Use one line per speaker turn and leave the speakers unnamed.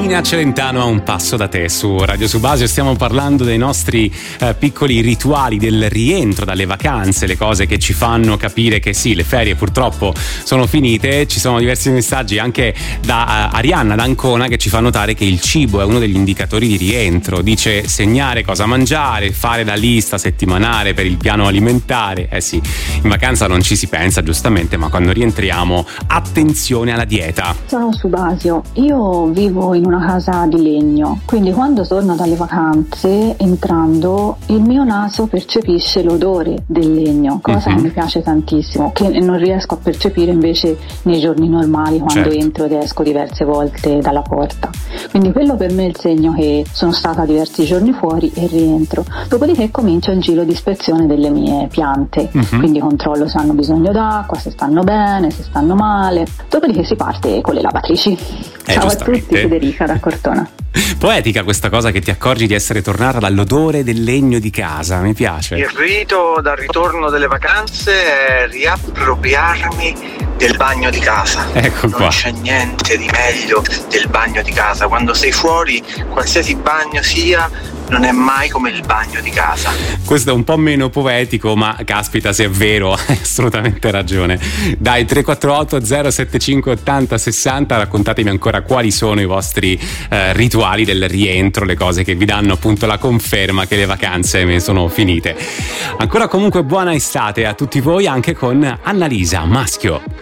Nina Celentano a un passo da te su Radio Subasio. Stiamo parlando dei nostri piccoli rituali del rientro dalle vacanze, le cose che ci fanno capire che sì, le ferie purtroppo sono finite. Ci sono diversi messaggi anche da Arianna da Ancona che ci fa notare che il cibo è uno degli indicatori di rientro. Dice segnare cosa mangiare, fare la lista settimanale per il piano alimentare. Sì, in vacanza non ci si pensa giustamente, ma quando rientriamo attenzione alla dieta.
Ciao Subasio, io vivo in una casa di legno, quindi quando torno dalle vacanze, entrando, il mio naso percepisce l'odore del legno, cosa che mi piace tantissimo, che non riesco a percepire invece nei giorni normali quando entro ed esco diverse volte dalla porta. Quindi quello per me è il segno che sono stata diversi giorni fuori e rientro. Dopodiché comincio il giro di ispezione delle mie piante, quindi controllo se hanno bisogno d'acqua, se stanno bene, se stanno male. Dopodiché si parte con le lavatrici. Ciao a tutti, Federica da Cortona.
Poetica questa cosa che ti accorgi di essere tornata dall'odore del legno di casa, mi piace.
Il rito dal ritorno delle vacanze è riappropriarmi del bagno di casa.
Ecco qua.
Non c'è niente di meglio del bagno di casa. Quando sei fuori, qualsiasi bagno sia, non è mai come il bagno di casa.
Questo è un po' meno poetico, ma caspita, se è vero, hai assolutamente ragione. Dai, 348 075 80 60, raccontatemi ancora quali sono i vostri rituali del rientro, le cose che vi danno appunto la conferma che le vacanze sono finite. Ancora comunque buona estate a tutti voi, anche con Annalisa, maschio.